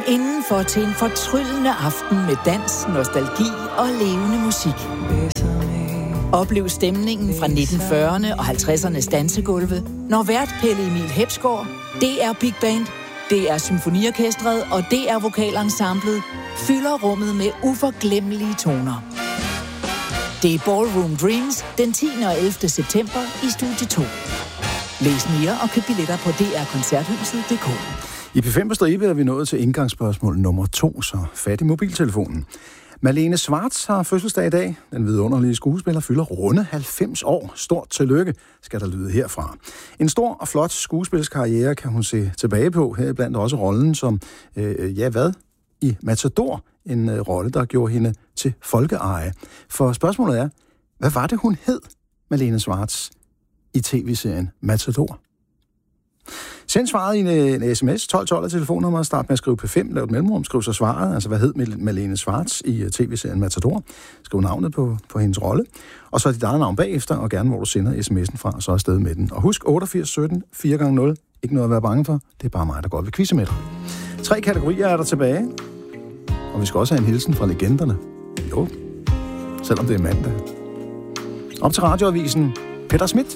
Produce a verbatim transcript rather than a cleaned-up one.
indenfor til en fortryllende aften med dans, nostalgi og levende musik. Oplev stemningen fra nitten fyrrerne og halvtredsernes dansegulve, når vært Pelle Emil Hepsgaard, D R Big Band, D R Symfoniorkestret og D R Vokalensemblet fylder rummet med uforglemmelige toner. Det er Ballroom Dreams den tiende og ellevte september i Studie to. Læs mere og køb billetter på d r koncerthuset punktum d k. I P fem på stribe er vi nået til indgangsspørgsmål nummer to, så fat i mobiltelefonen. Malene Schwartz har fødselsdag i dag. Den vidunderlige skuespiller fylder runde halvfems år. Stort tillykke, skal der lyde herfra. En stor og flot skuespilskarriere kan hun se tilbage på, heriblandt også rollen som, øh, ja hvad, i Matador, en øh, rolle, der gjorde hende til folkeeje. For spørgsmålet er, hvad var det, hun hed, Malene Schwartz, i tv-serien Matador? Send svaret i en, en sms, tolv tolv af telefonnummer, start med at skrive P fem, lav et mellemrum, skriv så svaret, altså hvad hed Malene Schwartz i uh, tv-serien Matador, skriv navnet på, på hendes rolle, og så dit eget navn bagefter, og gerne hvor du sender sms'en fra, og så afsted med den. Og husk otteogfirs sytten fire gange nul, ikke noget at være bange for, det er bare mig, der går ved quizze med dig. Tre kategorier er der tilbage, og vi skal også have en hilsen fra legenderne. Jo, selvom det er mandag. Op til radioavisen, Peter Schmidt.